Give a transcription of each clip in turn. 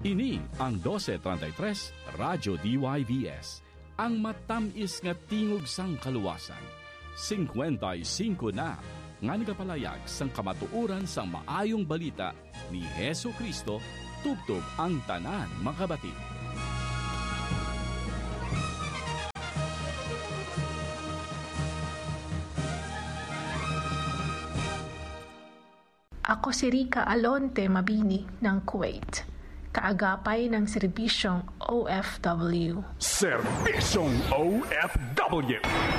Ini ang 1233 Radyo DYVS, ang matamis nga tingog sang kaluwasan. 55 na nga nagapalayag sang kamatuuran sang maayong balita ni Hesu Kristo tubtob ang tanan makabati. Ako si Rica Alonte Mabini ng Kuwait. Kaagapay ng serbisyong OFW. Serbisyong OFW.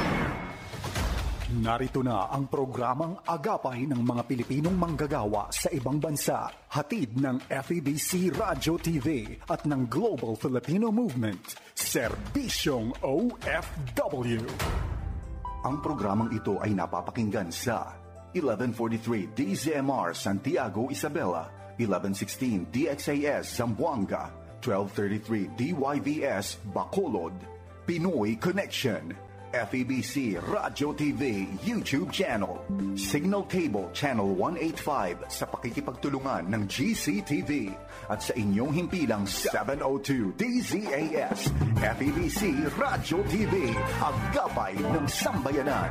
Narito na ang programang Agapay ng mga Pilipinong manggagawa sa ibang bansa. Hatid ng FEBC Radio TV at ng Global Filipino Movement. Serbisyong OFW. Ang programang ito ay napapakinggan sa 1143 DZMR Santiago, Isabela, 1116 DXAS Zamboanga, 1233 DYVS Bacolod, Pinoy Connection, FEBC Radio TV YouTube channel, Signal Cable Channel 185 sa pakikipagtulungan ng GCTV at sa inyong himpilang 702 DZAS, FEBC Radio TV, Agapay ng Sambayanan.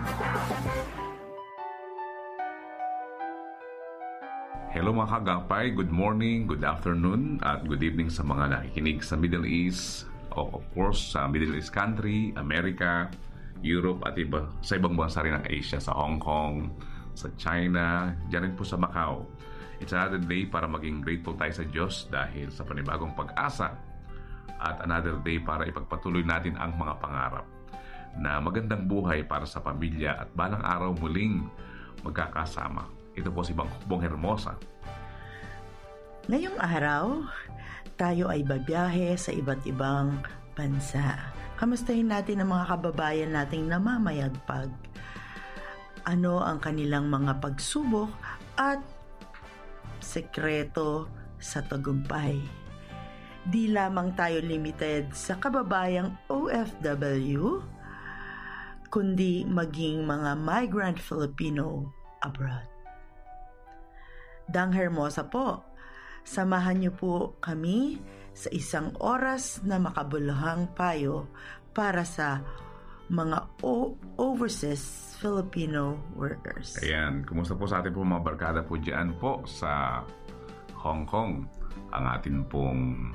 Hello mga kagapay, good morning, good afternoon, at good evening sa mga nakikinig sa Middle East, o of course sa Middle East country, America, Europe, at sa ibang bansa rin ng Asia, sa Hong Kong, sa China, dyan rin po sa Macau. It's another day para maging grateful tayo sa Diyos dahil sa panibagong pag-asa, at another day para ipagpatuloy natin ang mga pangarap na magandang buhay para sa pamilya at balang araw muling magkakasama. Ito po si Bong Hermosa. Ngayong araw, tayo ay babiyahe sa iba't ibang bansa. Kamustahin natin ang mga kababayan nating namamayagpag. Ano ang kanilang mga pagsubok at sekreto sa tagumpay. Di lamang tayo limited sa kababayang OFW, kundi maging mga migrant Filipino abroad. Dang Hermosa po, samahan niyo po kami sa isang oras na makabuluhang payo para sa mga overseas Filipino workers. Ayan, kumusta po sa atin po mga barkada po dyan po sa Hong Kong? Ang atin pong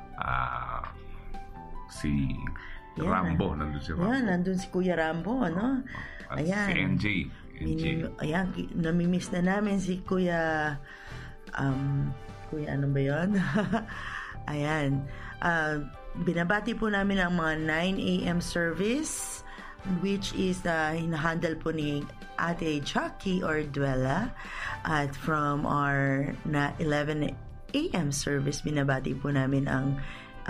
si Rambo, nandun si Rambo. Yan, nandun si Kuya Rambo, ano? At ayan. si NJ. Ayan, namimiss na namin si Kuya Kuya ano ba yun? Ayan, binabati po namin ang mga 9 a.m. service, which is hinahandle po ni Ate Chucky or Duela, at from our 11 a.m. service, binabati po namin ang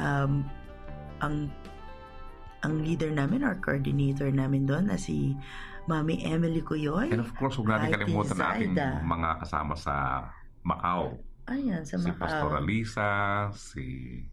leader namin or coordinator namin doon na si Mami Emily Cuyoy. And of course, huwag natin kalimutan natin mga kasama sa Macau. Ayan, sa Macau. Si Pastor Alisa, si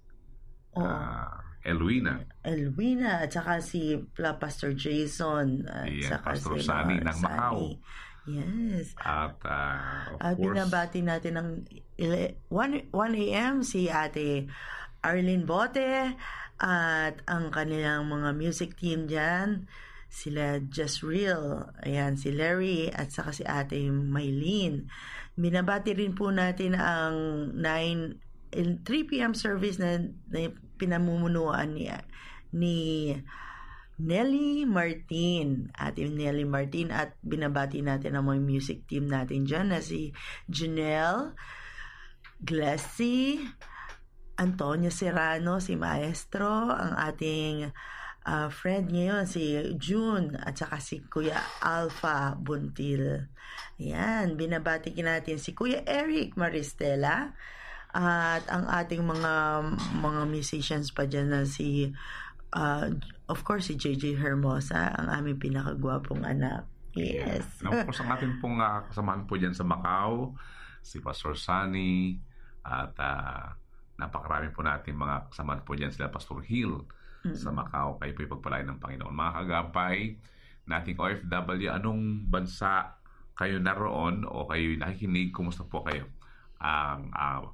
Elwina, at saka si Pastor Jason, at saka Pastor si Sunny ng Macau. Yes. At of course, binabati natin ng 1 a.m. si Ate Arlene Bote at ang kanilang mga music team dyan, sila Just Real, ayan, si Larry at saka si Ate Maylene. Binabati rin po natin ang 3 p.m. service na pinamumunuan ni Nelly Martin, Ate Nelly Martin, at binabati natin ang mga music team natin dyan na si Janelle Glessy, Antonio Serrano, si Maestro, ang ating friend ngayon, si June, at saka si Kuya Alpha Buntil. Ayan, binabati natin si Kuya Eric Maristela, at ang ating mga musicians pa dyan na si, of course, si JJ Hermosa, ang aming pinakagwapong anak. Yes. Yeah. Of course, ang ating pong kasamahan po dyan sa Macau, si Pastor Sunny, at napakarami po natin mga kasamahan po dyan sila Pastor Hill sa Macau. Kayo po ipagpalain ng Panginoon. Mga kagapay, nating OFW, anong bansa kayo naroon o kayo nakikinig? Kumusta po kayo?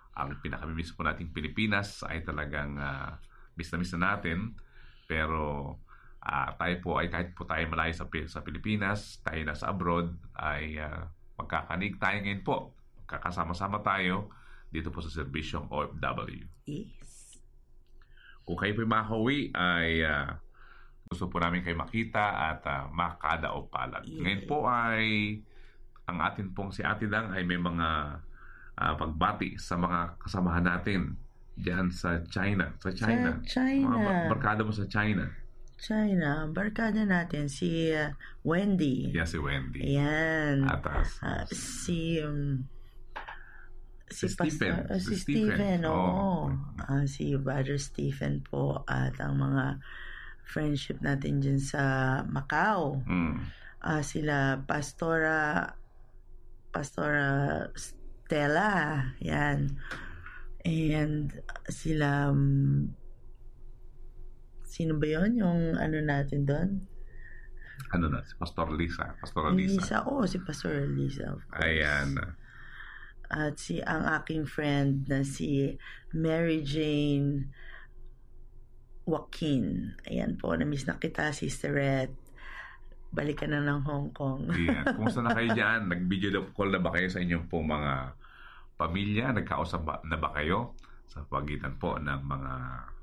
ang pinakamiss po nating Pilipinas ay talagang miss na natin. Pero tayo po ay kahit po tayo malayo sa Pilipinas, tayo nasa abroad, ay magkakanig tayo ngayon po. Kakasama-sama tayo dito po sa serbisyong OFW. Yes. Kung kayo po makauwi ay gusto po namin kayo makita at makadaog palad. Yes. Ngayon po ay ang atin pong si Ate Dang ay may mga pagbati sa mga kasamahan natin diyan sa China. Sa China. Mga barkada mo sa China. Barkada natin si Wendy. Yeah, si Wendy. Ayan. At si Stephen. Stephen, oo. Si Brother Stephen po at ang mga friendship natin dyan sa Macau. Sila Pastora Stella. Yan. And sila sino ba yun? Yung ano natin doon? Ano na? Si Pastor Lisa. Si Pastor Lisa. Ayan. At ang aking friend na si Mary Jane Joaquin. Ayan po, na-miss na kita, Sister Red. Balik ka na ng Hong Kong. Ayan. Kumusta na kayo dyan? Nag-video call na ba kayo sa inyong pong mga pamilya? Nagkausap na ba kayo sa pagitan po ng mga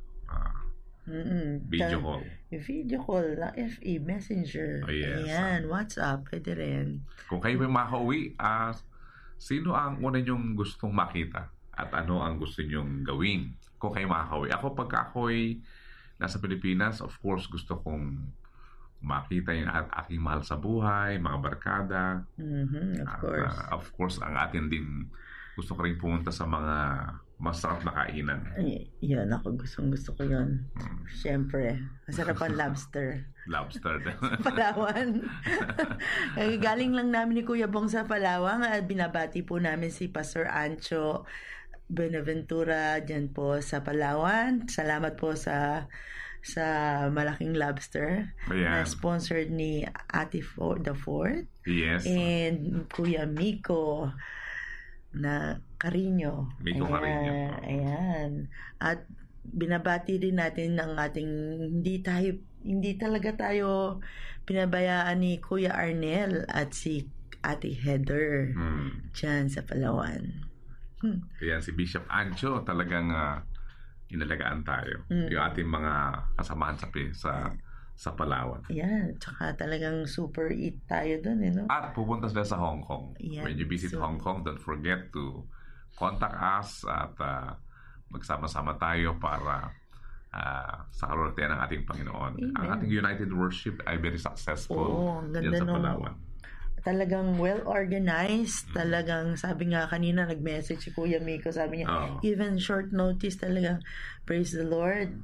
video call? Video call na FE Messenger. Oh, yes. Ayan, WhatsApp, pwede rin. Kung kayo may makauwi, sino ang una nyong gustong makita? At ano ang gusto nyong gawin kung kayo makauwi? Ako, pagka ako'y nasa Pilipinas, of course, gusto kong makita yung aking mahal sa buhay, mga barkada. Of course. Of course, ang atin din, gusto ko rin pumunta sa mga masarap na kainan. Yan, ako gusto ko yun. Siyempre, masarap ang lobster. Lobster. Palawan. Galing lang namin ni Kuya Bong sa Palawan at binabati po namin si Pastor Ancho Benaventura dyan po sa Palawan. Salamat po sa malaking lobster. Ayan. Na sponsored ni Ate the Fourth. Yes. And Kuya Miko na Carino. Carino. Ayan. At binabati rin natin ng ating hindi talaga tayo pinabayaan ni Kuya Arnel at si Ate Heather dyan sa Palawan. Ayan, si Bishop Ancho talagang inalagaan tayo. Yung ating mga kasamahan sa Palawan. Yan, tsaka talagang super eat tayo dun, no? At pupunta sila sa Hong Kong. Yan, when you visit Hong Kong, don't forget to contact us at magsama-sama tayo para sa kalulatian ng ating Panginoon. Amen. Ang ating United Worship ay very successful dyan sa Palawan. Talagang well-organized. Talagang, sabi nga kanina, nag-message si Kuya Miko, sabi niya, even short notice talagang, praise the Lord,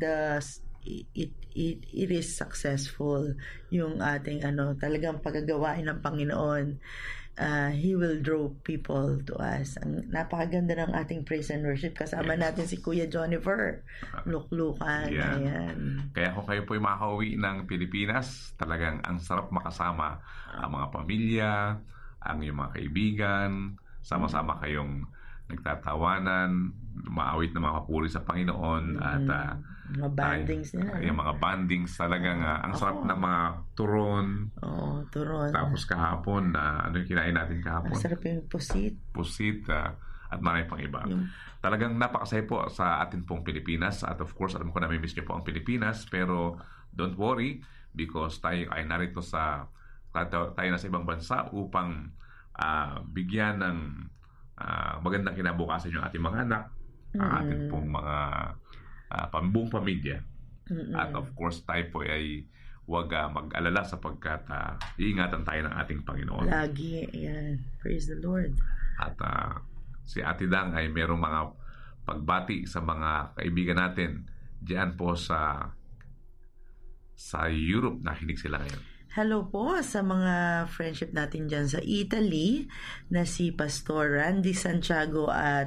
it is successful yung ating talagang paggagawain ng Panginoon. He will draw people to us. Ang napakaganda ng ating praise and worship. Kasama natin si Kuya Jonifer Luklukan. Yeah. Ayan. Kaya kung kayo po'y makauwi ng Pilipinas, talagang ang sarap makasama ang mga pamilya, ang iyong mga kaibigan, sama-sama kayong nagtatawanan, maawit na mga papuri sa Panginoon at mga bandings nila. Yung mga bandings talagang ang sarap ng mga turon. Turon. Tapos kahapon, ano yung kinain natin kahapon? Ang sarap yung pusit. Pusit at marami pang iba. Talagang napakasaya po sa atin pong Pilipinas at of course, alam ko na may miss niyo po ang Pilipinas pero don't worry because tayo ay narito tayo nasa ibang bansa upang bigyan ng magandang kinabukasan yung ating mga anak, ang ating pong mga buong pamilya. At of course, tayo po ay huwag mag-alala sapagkat iingatan tayo ng ating Panginoon. Lagi, yan. Praise the Lord. At si Ate Dang ay merong mga pagbati sa mga kaibigan natin diyan po sa Europe. Nakinig sila ngayon. Hello po sa mga friendship natin dyan sa Italy na si Pastor Randy Santiago at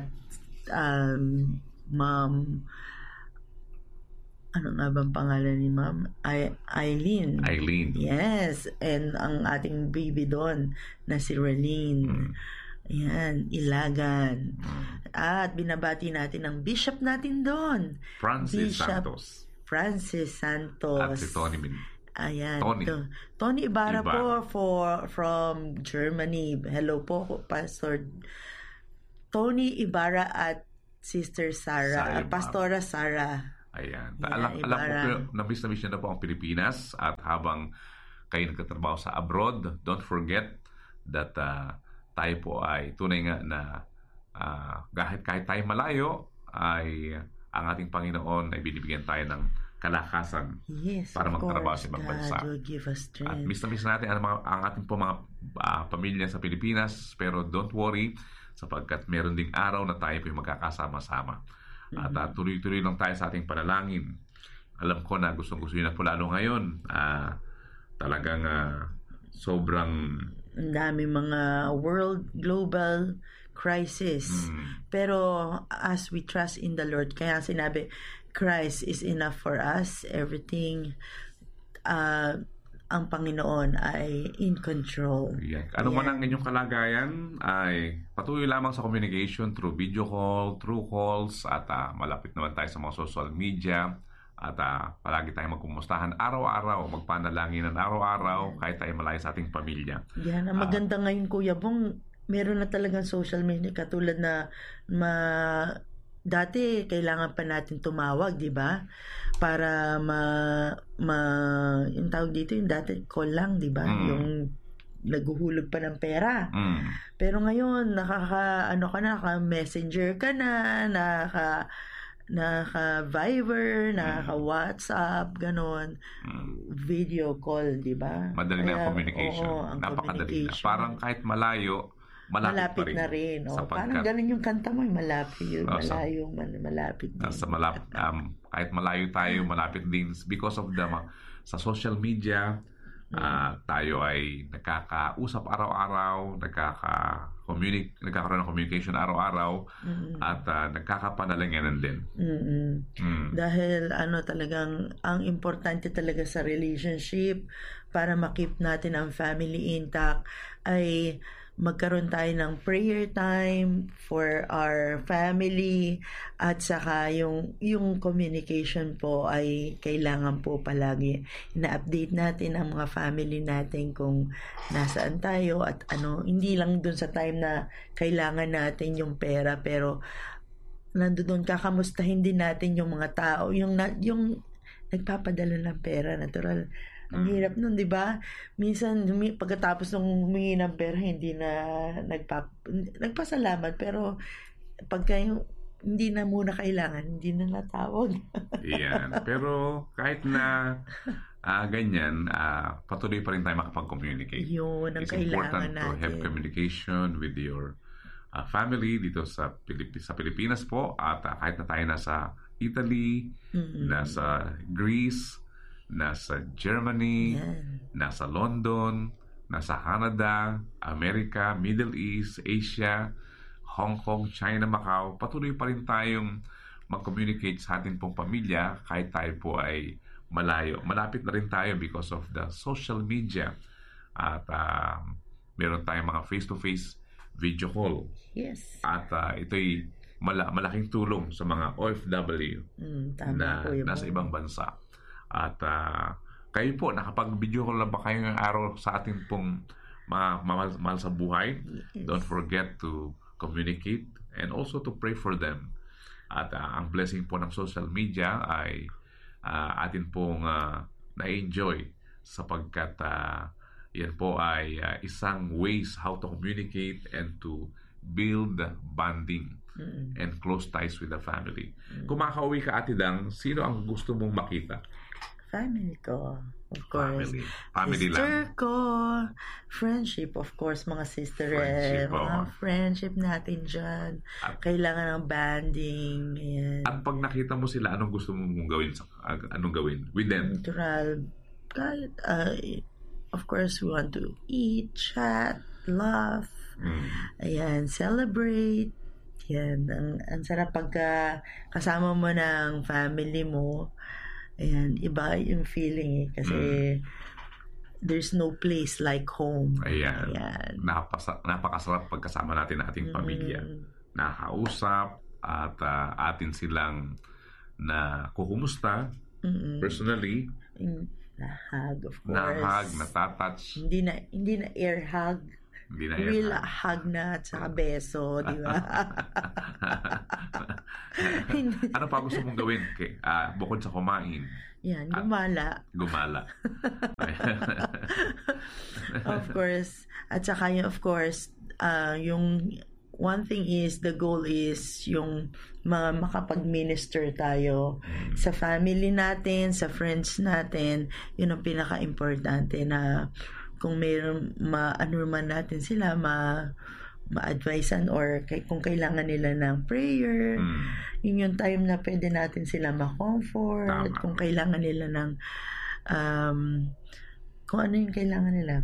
Ma'am, ano nga bang pangalan ni Ma'am? Eileen. Eileen. Yes. And ang ating baby doon na si Raleen. Ayan, Ilagan. At binabati natin ang bishop natin doon. Francis Francis Santos. At si Tony Ayan. Tony Ibarra po from Germany. Hello po, Pastor Tony Ibarra at Sister Sarah. Pastora Sarah. Ayan. Alam ko, na-miss na po ang Pilipinas. At habang kayo nagtatrabaho sa abroad, don't forget that tayo po ay tunay nga na kahit tayo malayo, ay ang ating Panginoon ay binibigyan tayo ng kalakasan para magtrabaho sa ibang bansa. At miss natin ang ating po mga pamilya sa Pilipinas, pero don't worry sapagkat meron ding araw na tayo po magkakasama-sama. At tuloy-tuloy lang tayo sa ating panalangin. Alam ko na gustong-gusto nyo na po lalo ngayon. Talagang sobrang ang daming mga global crisis. Pero as we trust in the Lord, kaya sinabi, Christ is enough for us. Everything, ang Panginoon ay in control. Ano man ang inyong kalagayan, ay patuloy lamang sa communication through video call, through calls, at malapit naman tayo sa mga social media. At palagi tayong magkumustahan araw-araw, magpanalangin ng araw-araw, kahit tayo malayo sa ating pamilya. Yan, ang maganda ngayon, Kuya Bong, meron na talagang social media, katulad na dati kailangan pa natin tumawag, di ba? Para yung tawag dito, yung dati call lang, di ba? Yung naghuhulog pa ng pera. Pero ngayon, naka-messenger ka na, naka-Viber, naka-WhatsApp, ganon. Video call, di ba? Madali na ang communication. Napakadali na. Parang kahit malayo, malapit na rin. Parang ganun yung kanta mo, malapit yun. Malayo, malapit din. Kahit malayo tayo, malapit din. Because of sa social media, tayo ay nagkakausap araw-araw, nagkakaroon ng communication araw-araw, at nagkakapanalanganan din. Dahil talagang ang importante talaga sa relationship para makip natin ang family intact ay magkaroon tayo ng prayer time for our family, at saka yung communication po ay kailangan po palagi ina-update natin ang mga family natin kung nasaan tayo at hindi lang dun sa time na kailangan natin yung pera, pero nandoon kakamustahin din natin yung mga tao, yung nagpapadala ng pera, natural. Ang hirap nun, di ba? Minsan, pagkatapos ng humingi ng pera, hindi na nagpasalamat. Pero pagka hindi na muna kailangan, hindi na natawag. Yan. Pero kahit na ganyan, patuloy pa rin tayo makapag-communicate. Yun, ang kailangan natin. It's important to have communication with your family dito sa Pilipinas po. At kahit na tayo nasa Italy, nasa Greece, nasa Germany, nasa London, nasa Canada, America, Middle East, Asia, Hong Kong, China, Macau, patuloy pa rin tayong mag-communicate sa ating pong pamilya kahit tayo po ay malayo. Malapit na rin tayo because of the social media. At meron tayong mga face-to-face video call. Yes. At ito'y malaking tulong sa mga OFW na nasa ibang bansa. At kayo po, nakapag-video call na ba kayo ng araw sa ating pong mga mahal sa buhay? Yes. Don't forget to communicate and also to pray for them. At ang blessing po ng social media ay atin pong na-enjoy sapagkat yan po ay isang ways how to communicate and to build bonding and close ties with the family. Kung makauwi ka, Ate Dang, sino ang gusto mong makita? Family ko, of course. Family sister lang. ko. Friendship, of course, mga sister. Friendship natin dyan. Kailangan ng banding. Ayan. At pag nakita mo sila, anong gusto mong gawin? Anong gawin with them? Natural. Kahit, of course, we want to eat, chat, laugh. Ayan, celebrate. Yan. Ang sarap pagka kasama mo ng family mo. Ayan, iba yung feeling kasi there's no place like home. Ayan. Napakasarap pagkasama natin ang ating pamilya. Nakausap at atin silang na kukumusta personally. Na-hug, of course. Na-hug, natatouch. Hindi na air hug. Real hug na at saka beso, di ba? Ano pa gusto mong gawin? Bukod sa kumain? Yan, gumala. Of course. At saka yung, of course, yung one thing is, the goal is yung makapag-minister tayo sa family natin, sa friends natin. Yun ang pinaka-importante, na kung mayroon ano man natin sila, ma-advisean or kung kailangan nila ng prayer, yun yung time na pwede natin sila ma-comfort. Tama. Kung kailangan nila ng kung ano yung kailangan nila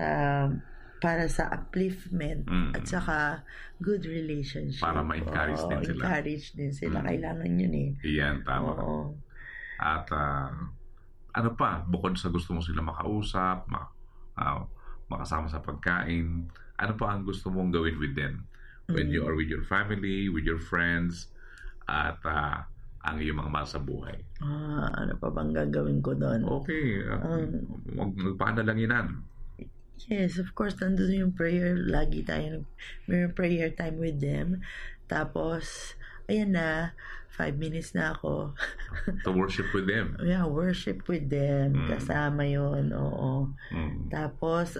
para sa upliftment at saka good relationship. Para ma-encourage din sila. Encourage din sila. Kailangan yun eh. Iyan, tama. Oo. At ano pa, bukod sa gusto mo sila makausap, makasama sa pagkain, ano pa ang gusto mong gawin with them? When you are with your family, with your friends, at ang iyong mga mahal sa buhay. Ano pa bang gagawin ko doon? Okay. Magpaanalanginan. Yes, of course, nandun yung prayer. Lagi tayo may prayer time with them. Tapos, ayan na, 5 minutes na ako. To worship with them. Yeah, worship with them. Kasama yun, oo. Tapos,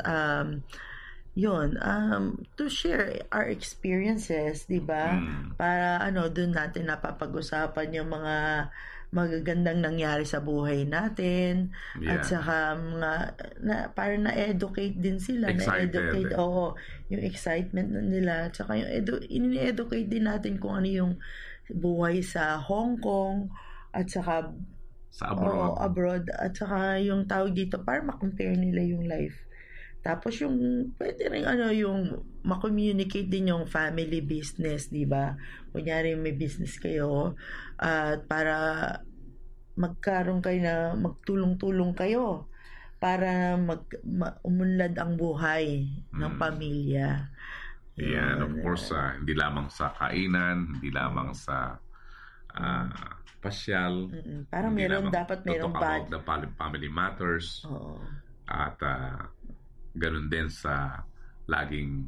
yun, to share our experiences, di ba? Para, dun natin napapag-usapan yung mga magagandang nangyari sa buhay natin. At saka para na-educate din sila. Excited. Yung excitement nila. At saka yung in-educate din natin kung ano yung buhay sa Hong Kong at saka sa abroad. At saka yung tawag dito para ma-compare nila yung life. Tapos yung pwede rin yung ma-communicate din yung family business, di ba? Kunyari may business kayo at para magkaroon kayo na magtulong-tulong kayo para umunlad ang buhay ng pamilya. Yan, of course, hindi lamang sa kainan, hindi lamang sa pasyal. Parang dapat merong about the family matters. At ganun din sa laging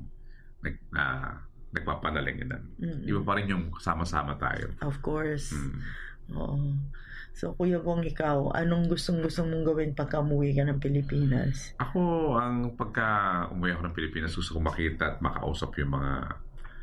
nagpapanalinginan. Iba pa rin yung sama-sama tayo. Of course. Oo. So, Kuya Bong, ikaw, anong gustong mong gawin pagka umuwi ka ng Pilipinas? Ako, pagka umuwi ako ng Pilipinas, gusto kong makita at makausap yung mga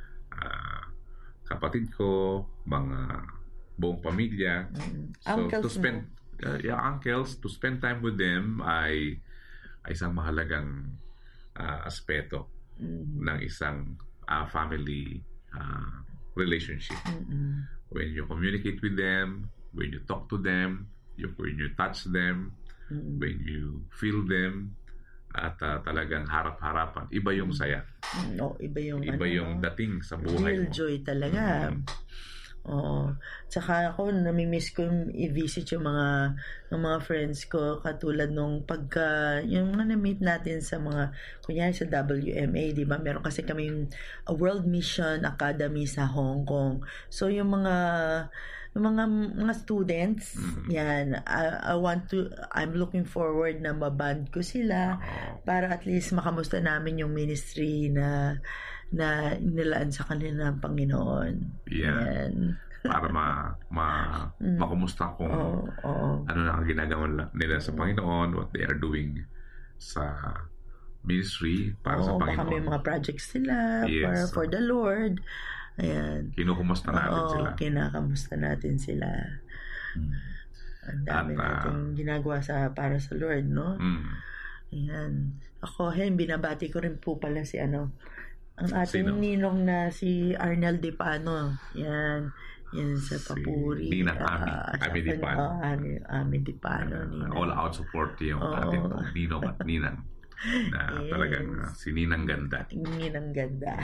kapatid ko, mga buong pamilya. So, uncles to spend, uncles, to spend time with them ay isang mahalagang aspeto ng isang family relationship. When you communicate with them, when you talk to them, when you touch them, when you feel them, at talagang harap-harapan, iba yung saya. Iba yung dating sa buhay real mo. Joy talaga. Oo. Tsaka ako, namimiss ko yung i-visit yung mga friends ko, katulad nung yung mga na-meet natin sa mga, kunyari sa WMA, di ba? Meron kasi kaming World Mission Academy sa Hong Kong. So, yung mga students, yan, I'm looking forward na maband ko sila para at least makamusta namin yung ministry na nilaan sa kanila ng Panginoon. Yan. Para makumusta kung ano na ang ginagawa nila sa Panginoon, what they are doing sa ministry para sa Panginoon. Baka may mga projects sila for the Lord. Ayan. Kinukumusta natin sila. Kinakamusta natin sila. Ang dami natin ginagawa para sa Lord, no? Ayan. Ako, binabati ko rin po pala si ang ating ninong na si Arnel Dipano. Yan sa Papuri. Ninang Ami Dipano. Ami Dipano. All out support yung ating ninong at ninang. Na talagang si Ninang Ganda. Ninang Ganda.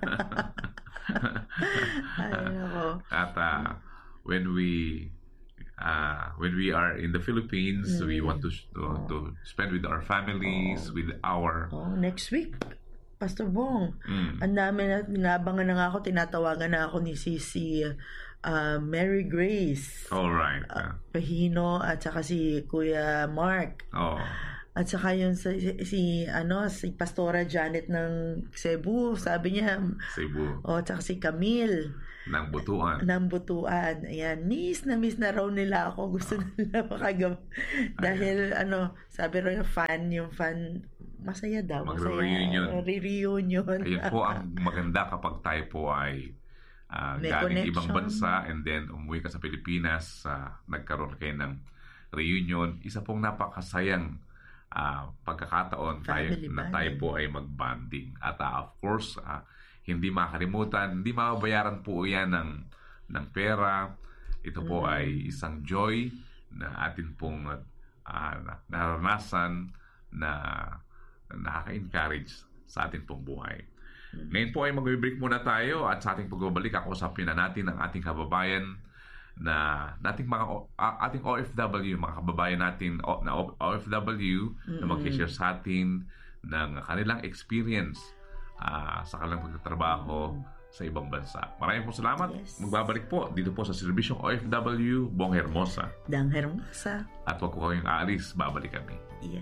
At when we when we are in the Philippines, we want to spend with our families, with our... next week, Pastor Bong. Ang dami na, binabangan na nga ako, tinatawagan na ako ni Sisi Mary Grace. All right. Pahino at saka si Kuya Mark. At saka yung si Pastora Janet ng Cebu, sabi niya. Cebu. At saka si Camille. Ng Butuan. Ayan, miss na raw nila ako. Gusto nila makagawa. Dahil sabi raw yung fan, masaya daw. Mag-reunion. Ayun po ang maganda kapag tayo po ay galing ibang bansa and then umuwi ka sa Pilipinas, nagkaroon kayo ng reunion. Isa pong napakasayang pagkakataon tayo po ay mag-bonding. At of course, hindi makalimutan, hindi mababayaran po yan ng pera. Ito po ay isang joy na atin pong naranasan na nakaka-encourage sa ating pong buhay. Ngayon po ay mag-break muna tayo at sa ating pagbabalik, kausapin na natin ang ating kababayan na ating OFW, mga kababayan natin na OFW na mag-share sa atin ng kanilang experience sa kanilang pagtatrabaho sa ibang bansa. Maraming po salamat. Magbabalik po dito po sa Serbisyong OFW, Bong Hermosa. Dang Hermosa. At wag ko kayong aalis, babalik kami. Yes.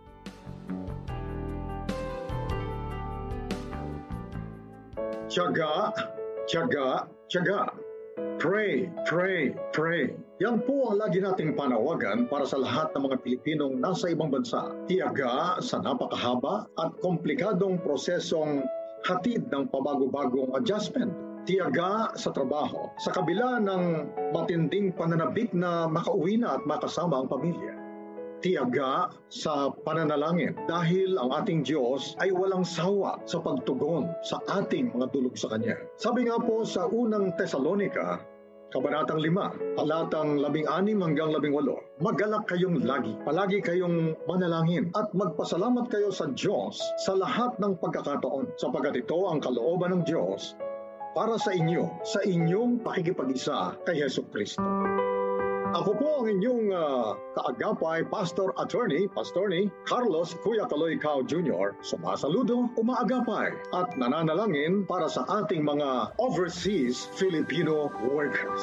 Tiyaga, tiyaga, tiyaga. Pray, pray, pray. Yan po ang lagi nating panawagan para sa lahat ng mga Pilipinong nasa ibang bansa. Tiyaga sa napakahaba at komplikadong prosesong hatid ng pabago-bagong adjustment. Tiyaga sa trabaho sa kabila ng matinding pananabik na makauwi na at makasama ang pamilya. Tiyaga sa pananalangin dahil ang ating Diyos ay walang sawa sa pagtugon sa ating mga dulog sa Kanya. Sabi nga po sa unang Tesalonica, Kabanatang 5, talatang 16 hanggang 18, maggalak kayong lagi, palagi kayong manalangin at magpasalamat kayo sa Diyos sa lahat ng pagkakataon, sapagkat ito ang kalooban ng Diyos para sa inyo, sa inyong pakikipag-isa kay Hesus Kristo. Ako po ang inyong kaagapay, Pastor Attorney Carlos Kuya Kaloy Cao Jr. Sumasaludo, umaagapay at nananalangin para sa ating mga overseas Filipino workers.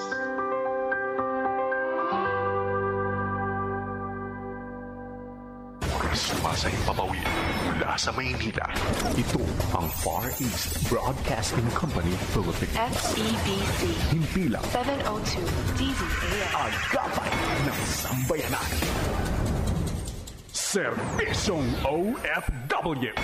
Sumasay papawid mula sa Maynila. Ito ang Far East Broadcasting Company Philippines. FEBC. Himpilang 702 DZAM. Agapay ng Sambayanan. Serbisyong OFW.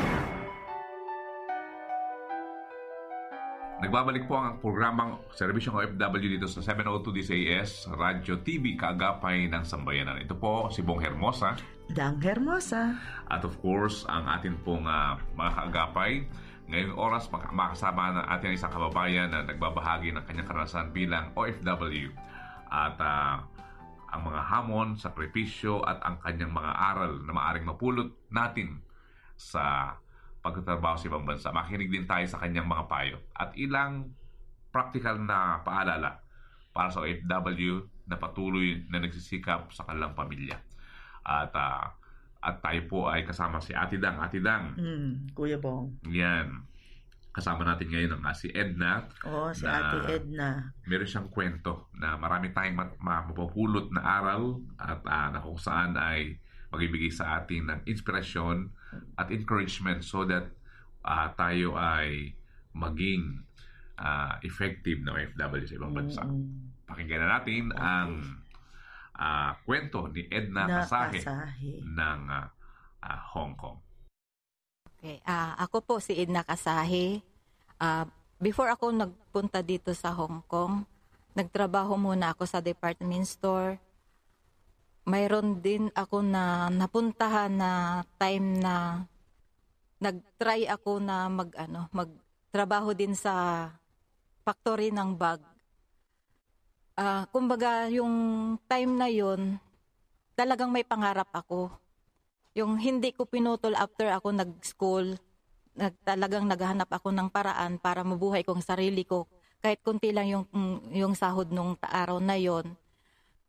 Nagbabalik po ang programang Serbisyong OFW dito sa 702 DZAS Radyo TV Kaagapay ng Sambayanan. Ito po si Bong Hermosa. Dang Hermosa. At of course, ang atin pong mga kaagapay. Ngayong oras, makasama na ating isang kababayan na nagbabahagi ng kanyang karanasan bilang OFW. At ang mga hamon, sakripisyo at ang kanyang mga aral na maaring mapulot natin sa pagtatrabaho sa ibang bansa. Makinig din tayo sa kanyang mga payo. At ilang practical na paalala para sa OFW na patuloy na nagsisikap sa kanilang pamilya. At tayo po ay kasama si Ate Dang. Kuya Bong. Yan. Kasama natin ngayon ang si Edna. Si Ate Edna. Meron siyang kwento na marami tayong mapupulot na aral at na kung saan ay magbibigay sa atin ng inspirasyon at encouragement so that tayo ay maging effective na OFW sa ibang bansa. Pakinggan na natin ang kwento ni Edna Kasahe ng Hong Kong. Okay, ako po si Edna Kasahe. Before ako nagpunta dito sa Hong Kong, nagtrabaho muna ako sa department store. Mayroon din ako na napuntahan na time na nag-try ako na magtrabaho din sa factory ng bag. Kumbaga, yung time na yon talagang may pangarap ako. Yung hindi ko pinutol after ako nag-school, talagang naghahanap ako ng paraan para mabuhay kong sarili ko. Kahit kunti lang yung sahod nung araw na yon.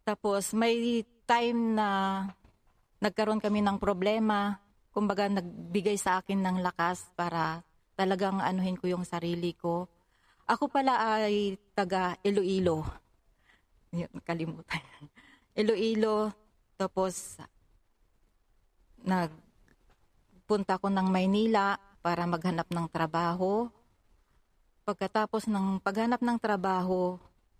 Tapos may time na nagkaroon kami ng problema. Kumbaga nagbigay sa akin ng lakas para talagang anuhin ko yung sarili ko. Ako pala ay taga Iloilo. Yun, kalimutan. Iloilo. Tapos nagpunta ko ng Maynila para maghanap ng trabaho. Pagkatapos ng paghanap ng trabaho,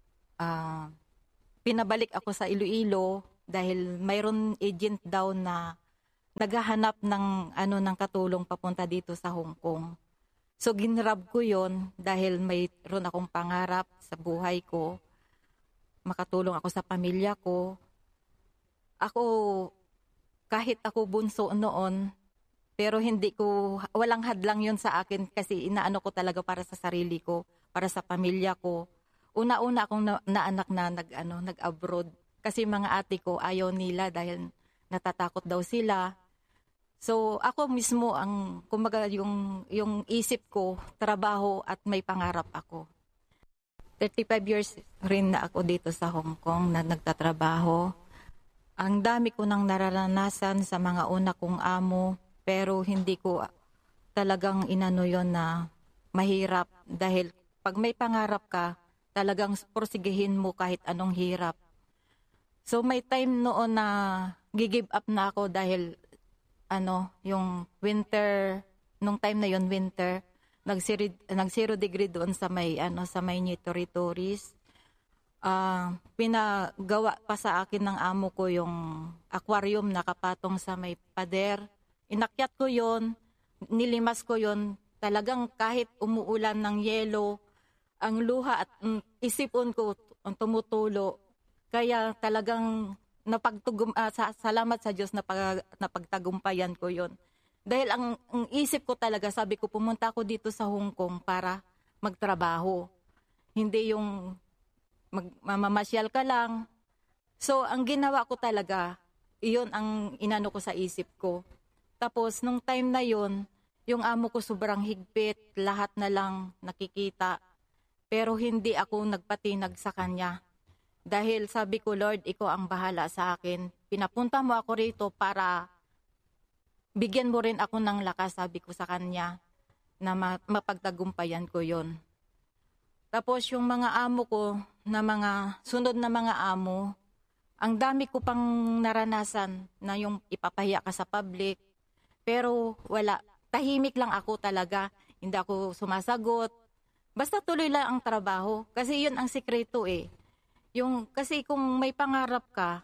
pinabalik ako sa Iloilo dahil mayroon agent daw na naghahanap ng ng katulong papunta dito sa Hong Kong. So ginrab ko 'yon dahil mayroon akong pangarap sa buhay ko. Makatulong ako sa pamilya ko. Ako kahit ako bunso noon, pero walang hadlang 'yon sa akin kasi inaano ko talaga para sa sarili ko, para sa pamilya ko. Una-una akong naanak na nag-abroad kasi mga ate ko ayaw nila dahil natatakot daw sila. So ako mismo ang kumbaga yung isip ko, trabaho at may pangarap ako. 35 years rin na ako dito sa Hong Kong na nagtatrabaho. Ang dami ko nang nararanasan sa mga una kong amo, pero hindi ko talagang inano yon na mahirap dahil pag may pangarap ka, talagang porsigihin mo kahit anong hirap. So may time noon na give up na ako dahil yung winter, nung time na yon winter, nag-0 degree doon sa may New Territories. Pinagawa pa sa akin ng amo ko yung aquarium na kapatong sa may pader. Inakyat ko yon, nilimas ko yon. Talagang kahit umuulan ng yelo, ang luha at isipon ko tumutulo. Kaya talagang salamat sa Diyos na napagtagumpayan ko yon. Dahil ang isip ko talaga, sabi ko pumunta ako dito sa Hong Kong para magtrabaho. Hindi yung mamamasyal ka lang. So ang ginawa ko talaga, iyon ang inano ko sa isip ko. Tapos nung time na yon, yung amo ko sobrang higpit, lahat na lang nakikita. Pero hindi ako nagpatinag sa kanya. Dahil sabi ko, Lord, ikaw ang bahala sa akin. Pinapunta mo ako rito para bigyan mo rin ako ng lakas, sabi ko sa kanya, na mapagtagumpayan ko yon. Tapos yung mga amo ko, sunod na mga amo, ang dami ko pang naranasan na yung ipapahiya ka sa public. Pero wala, tahimik lang ako talaga. Hindi ako sumasagot. Basta tuloy lang ang trabaho. Kasi yun ang sikreto eh. Kasi kung may pangarap ka,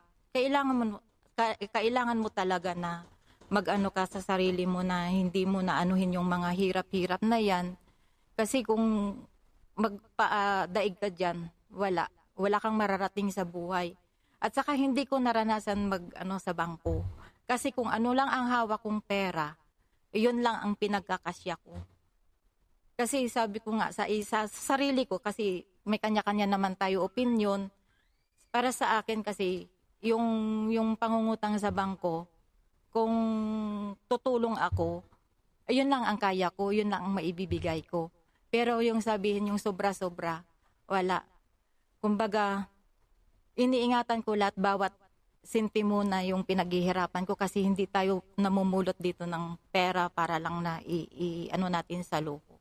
kailangan mo talaga na mag-ano ka sa sarili mo na hindi mo na anuhin yung mga hirap-hirap na yan. Kasi kung magpadaig ka dyan, wala kang mararating sa buhay. At saka hindi ko naranasan sa bangko. Kasi kung ano lang ang hawak kong pera, yun lang ang pinagkakasya ko. Kasi sabi ko nga sa sarili ko, kasi may kanya-kanya naman tayo opinion. Para sa akin kasi, yung pangungutang sa bangko, kung tutulong ako, ayun lang ang kaya ko, yun lang ang maibibigay ko. Pero yung sabihin yung sobra-sobra, wala. Kumbaga, iniingatan ko lahat, bawat sentimo na yung pinaghihirapan ko kasi hindi tayo namumulot dito ng pera para lang na natin sa luho.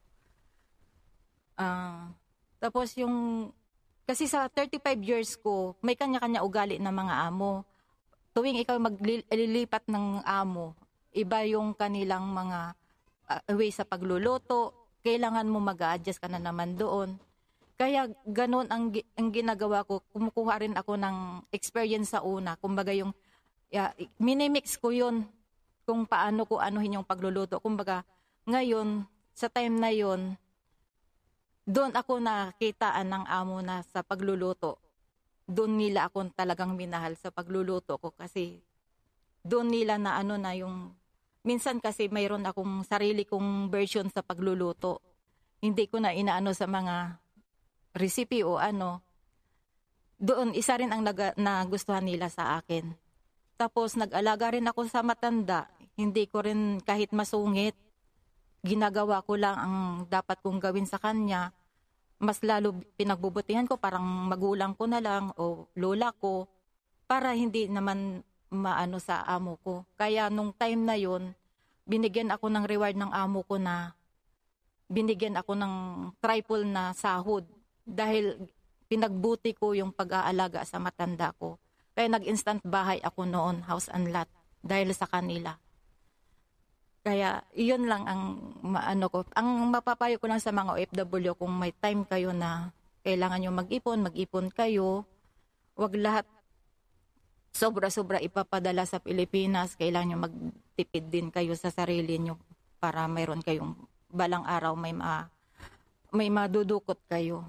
Tapos kasi sa 35 years ko, may kanya-kanya ugali ng mga amo. Tuwing ikaw maglilipat ng amo, iba yung kanilang mga way sa pagluluto, kailangan mo mag-a-adjust ka na naman doon. Kaya ganun ang ginagawa ko, kumukuha rin ako ng experience sa una. Kumbaga minimix ko yun kung paano ko anuhin yung pagluluto. Kumbaga ngayon, sa time na yun, doon ako nakitaan ng amo na sa pagluluto. Doon nila ako talagang minahal sa pagluluto ko kasi doon nila na yung minsan kasi mayroon akong sarili kong version sa pagluluto. Hindi ko na inaano sa mga recipe o Doon isa rin ang nagustuhan nila sa akin. Tapos nag-alaga rin ako sa matanda. Hindi ko rin kahit masungit, ginagawa ko lang ang dapat kong gawin sa kanya. Mas lalo pinagbubutihan ko, parang magulang ko na lang o lola ko. para hindi naman maano sa amo ko. Kaya nung time na yon, binigyan ako ng reward ng amo ko na binigyan ako ng triple na sahod dahil pinagbuti ko yung pag-aalaga sa matanda ko. Kaya nag-instant bahay ako noon, house and lot, dahil sa kanila. Kaya iyon lang ang maano ko. Ang mapapayo ko lang sa mga OFW, kung may time kayo na kailangan nyo mag-ipon kayo. Huwag lahat sobra-sobra ipapadala sa Pilipinas. Kailangan nyo magtipid din kayo sa sarili nyo para mayroon kayong balang araw may madudukot kayo.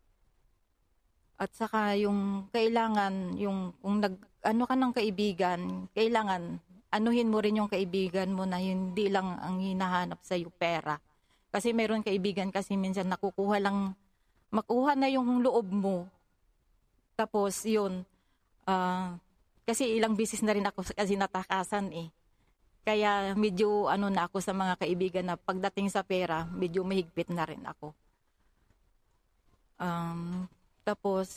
At saka yung kailangan, kung ano ka ng kaibigan, kailangan anuhin mo rin yung kaibigan mo na hindi lang ang hinahanap sa iyo pera. Kasi mayroon kaibigan kasi minsan makuha na yung loob mo. Tapos yun, kasi ilang bisis na rin ako kasi natakasan eh. Kaya medyo na ako sa mga kaibigan na pagdating sa pera, medyo mahigpit na rin ako. Tapos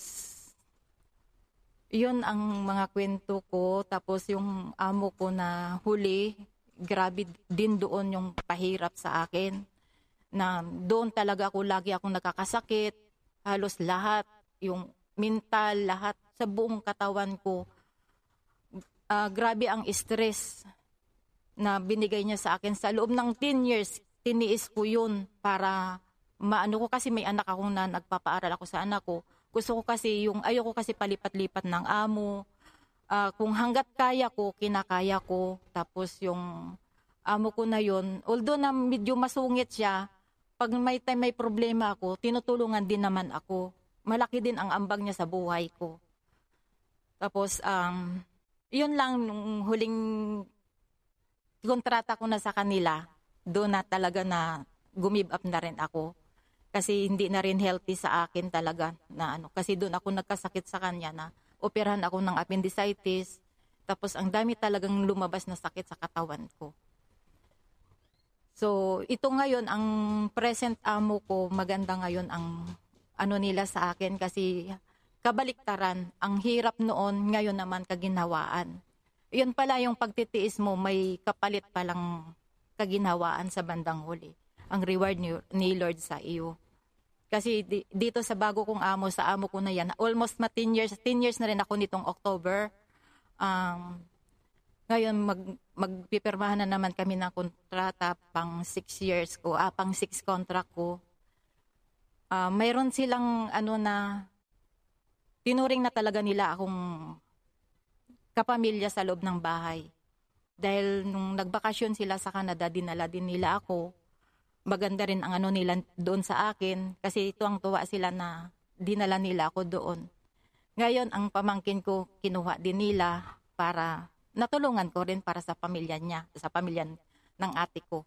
yun ang mga kwento ko. Tapos yung amo ko na huli, grabe din doon yung pahirap sa akin. Na doon talaga lagi akong nakakasakit. Halos lahat, yung mental, lahat sa buong katawan ko. Grabe ang stress na binigay niya sa akin. Sa loob ng 10 years, tiniis ko yun para maano ko, kasi may anak ako na nagpapaaral ako sa anak ko. Gusto ko kasi ayoko kasi palipat-lipat ng amo. Kung hanggat kaya ko, kinakaya ko. Tapos yung amo ko na yun, although na medyo masungit siya, pag may problema ako, tinutulungan din naman ako. Malaki din ang ambag niya sa buhay ko. Tapos, yun lang, nung huling kontrata ko na sa kanila, doon na talaga na gumib up na rin ako. Kasi hindi na rin healthy sa akin talaga na kasi doon ako nagkasakit sa kanya na operahan ako ng appendicitis. Tapos ang dami talagang lumabas na sakit sa katawan ko. So ito ngayon, ang present amo ko, maganda ngayon ang nila sa akin kasi kabaliktaran. Ang hirap noon, ngayon naman kaginhawaan. Yun pala yung pagtitiis mo, may kapalit palang kaginhawaan sa bandang huli. Ang reward ni Lord sa iyo. Kasi dito sa bago kong amo, sa amo ko na yan, almost 10 years na rin ako nitong October. Ngayon, magpipirmahan na naman kami ng kontrata pang 6 years ko, pang 6 contract ko. Mayroon silang na tinuring na talaga nila akong kapamilya sa loob ng bahay. Dahil nung nagbakasyon sila sa Canada, dinala din nila ako. Maganda rin ang nila doon sa akin kasi tuwang-tuwa sila na dinala nila ako doon. Ngayon, ang pamangkin ko, kinuha din nila para natulungan ko rin para sa pamilya niya, sa pamilya ng ate ko.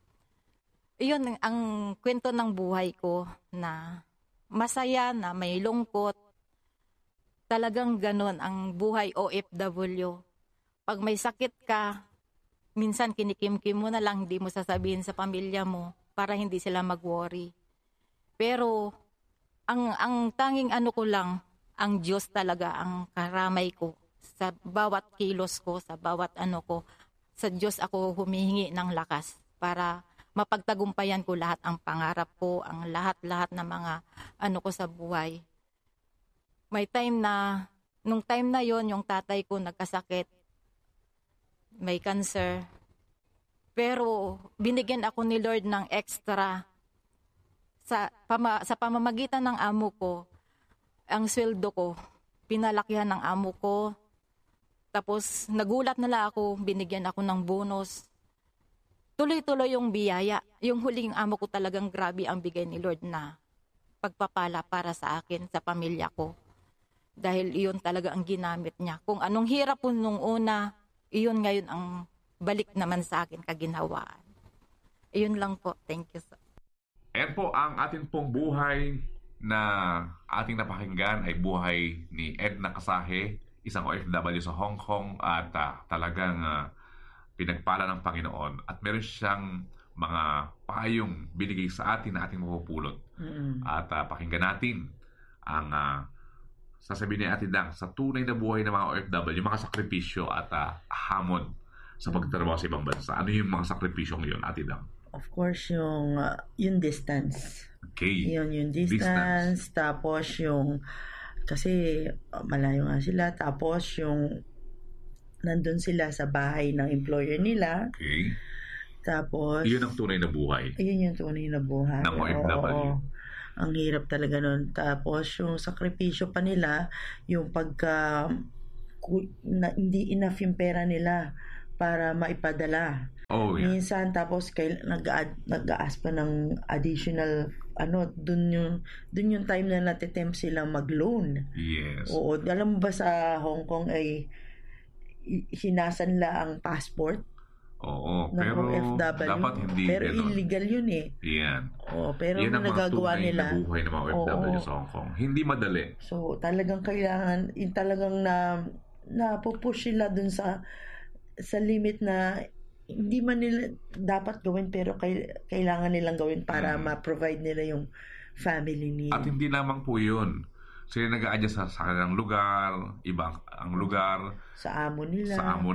Iyon ang kwento ng buhay ko na masaya, na may lungkot. Talagang ganon ang buhay OFW. Pag may sakit ka, minsan kinikimkim mo na lang, hindi mo sasabihin sa pamilya mo para hindi sila mag-worry. Pero ang tanging ko lang, ang Diyos talaga ang karamay ko sa bawat kilos ko, sa bawat ko. Sa Diyos ako humihingi ng lakas para mapagtagumpayan ko lahat ang pangarap ko, ang lahat-lahat na mga ko sa buhay. May time na, nung time na yon, yung tatay ko nagkasakit, may cancer. Pero binigyan ako ni Lord ng extra sa pamamagitan ng amo ko. Ang sweldo ko, pinalakihan ng amo ko. Tapos nagulat na lang ako, binigyan ako ng bonus. Tuloy-tuloy yung biyaya. Yung huling amo ko talagang grabe ang bigay ni Lord na pagpapala para sa akin, sa pamilya ko. Dahil iyon talaga ang ginamit niya. Kung anong hirap po nung una, iyon ngayon ang balik naman sa akin kaginhawaan. Iyon lang po. Thank you, sir. Ayan po ang ating pong buhay na ating napakinggan ay buhay ni Edna Casahe, isang OFW sa Hong Kong at talagang pinagpala ng Panginoon. At meron siyang mga payong binigay sa atin na ating mapupulot. At pakinggan natin ang sasabihin ni Ate Dang, sa tunay na buhay ng mga OFW, mga sakripisyo at hamon sa pagtatrabaho sa ibang bansa. Ano yung mga sakripisyo ngayon, Ate Dang? Of course, yung distance. Okay. Yung distance. Tapos kasi malayo nga sila. Tapos nandun sila sa bahay ng employer nila. Okay. Tapos, yun ang tunay na buhay. Yun yung tunay na buhay. Ng OFW. Oo. Ang hirap talaga nun. Tapos, yung sakripisyo pa nila, yung hindi enough yung pera nila para maipadala. Oh, yeah. Minsan, tapos nag-a-ask pa ng additional, dun yung time na natitempt sila mag-loan. Yes. Oo. Alam mo ba sa Hong Kong ay sinasanla ang passport? Oo, ng pero OFW. dapat hindi pero ganun. illegal yun eh. Yan. Oo, pero yan ang nagagawa mga tunay nila. na buhay ng mga OFW sa Hong Kong. Hindi madali. So, talagang kailangan, talagang napupush sila dun sa limit na hindi man nila dapat gawin pero kailangan nilang gawin para ma-provide nila yung family need. At hindi lamang po yun. Sila nag-a-adjust sa kanilang lugar, iba ang lugar, sa amo nila,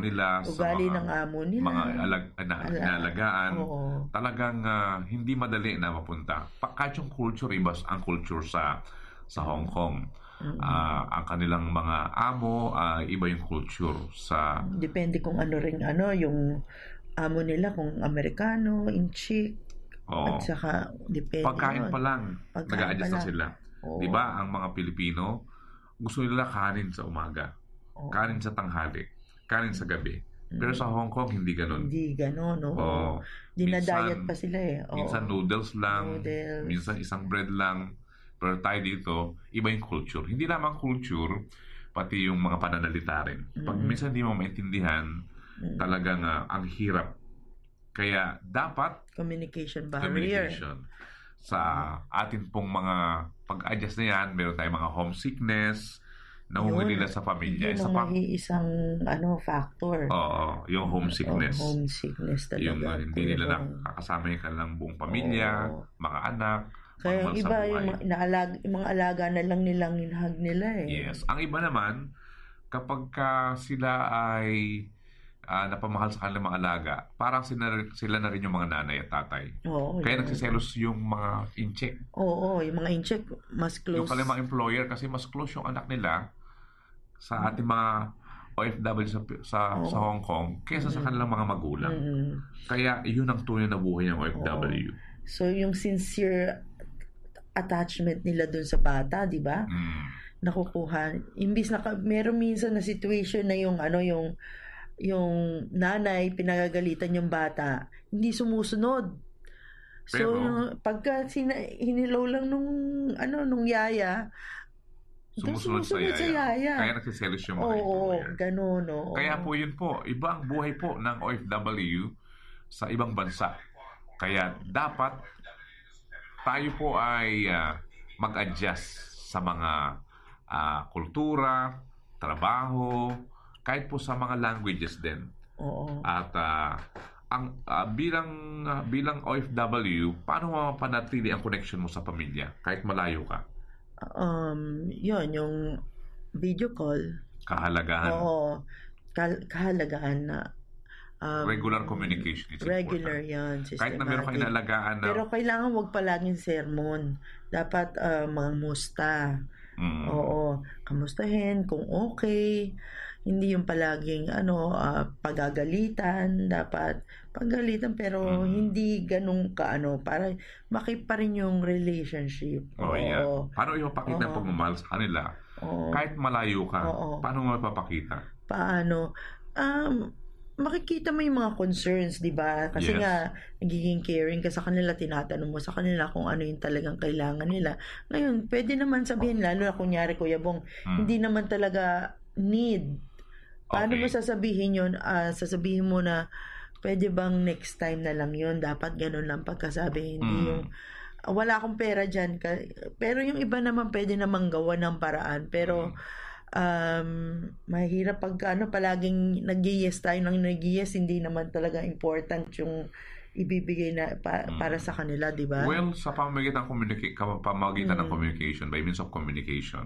sa ugali ng amo nila, mga inalagaan. Talagang hindi madali na mapunta. Kahit yung culture, iba ang culture sa Hong Kong. Ang kanilang mga amo, iba yung culture sa... Depende kung yung amo nila, kung Amerikano, Inchik, at saka depende. Pagkain pa lang, nag-a-adjust na sila. Diba, ang mga Pilipino, gusto nila kanin sa umaga, kanin sa tanghali, kanin sa gabi. Pero sa Hong Kong, hindi ganun. Hindi ganun, dinadayat pa sila eh. Minsan noodles lang, minsan isang bread lang. Pero tayo dito, iba yung culture. Hindi lamang culture, pati yung mga pananalita rin. Pag minsan hindi mo maintindihan, talagang ang hirap. Kaya dapat communication barrier. Sa atin pong mga pag-adjust na yan, meron tayong mga homesickness, nangungulit nila sa pamilya. Yun ang isang factor. Oo, yung homesickness. Homesickness talaga. Yung hindi nila nakakasama yung kanilang buong pamilya, mga anak. Kaya yung iba, yung mga alaga na lang nilang inhag nila eh. Yes. Ang iba naman, kapag sila ay napamahal sa kanilang mga alaga, parang sila na rin yung mga nanay at tatay. Kaya nagsiselos yung mga incheck. Oo, yung mga incheck, mas close. Yung pala mga employer, kasi mas close yung anak nila sa ating mga OFW sa Hong Kong kaysa sa kanilang mga magulang. Kaya yun ang tunay na buhay ng OFW. So, yung sincere attachment nila dun sa bata, di ba? Nakukuha. Imbis na meron minsan na situation na yung nanay pinagagalitan yung bata, hindi sumusunod. So, pagka hinilaw lang nung yaya, sumusunod sa yaya. Kaya nagsiselos yung mga employer. Ganun. Kaya po yun po, iba ang buhay po ng OFW sa ibang bansa. Kaya dapat tayo po ay mag-adjust sa mga kultura, trabaho, kahit po sa mga languages din. At bilang OFW, paano mapanatili ang connection mo sa pamilya kahit malayo ka? Yun, yung video call. Kahalagaan. Kahalagaan na regular communication is regular important. Yan, kahit na meron kayo inalagaan na... Pero kailangan wag palaging sermon. Dapat mga musta. Kamustahin kung okay. Hindi yung palaging pagagalitan. Dapat paggalitan pero hindi ganun para makip pa rin yung relationship. Yeah. Paano ipapakita ang pagmamahal sa kanila? Kahit malayo ka, paano mo mapapakita? Paano? Makikita mo yung mga concerns, di ba? Kasi nga, nagiging caring ka sa kanila, tinatanong mo sa kanila kung ano yung talagang kailangan nila. Ngayon, pwede naman sabihin, lalo na kunyari, Kuya Bong, hindi naman talaga need. Paano mo sasabihin yun? Sasabihin mo na, pwede bang next time na lang yun? Dapat ganun lang pagkasabi. Hindi yung, wala akong pera dyan. Pero yung iba naman, pwede namang gawa ng paraan. Pero, mahirap pag palaging nag-yes tayo ng nag-yes, hindi naman talaga important yung ibibigay na para sa kanila, di ba? Well, sa pamamagitan ng communication, by means of communication,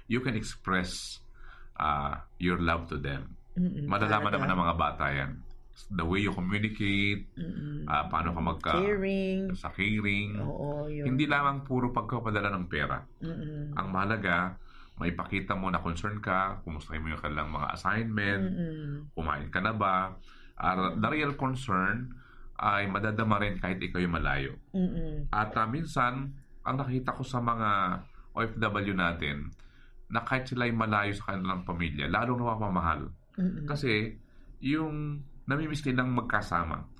you can express your love to them. Malalaman naman ng mga bata yan. The way you communicate, paano ka sa caring. Oo, hindi lamang puro pagkapadala ng pera. Ang mahalaga, maipakita mo na concern ka, kumustahin mo yung kanilang mga assignment, kumain ka na ba. The real concern ay madadama rin kahit ikaw yung malayo. At minsan, ang nakita ko sa mga OFW natin, na kahit sila yung malayo sa kanilang pamilya, lalong napapamahal. Kasi yung namimiss nilang magkasama.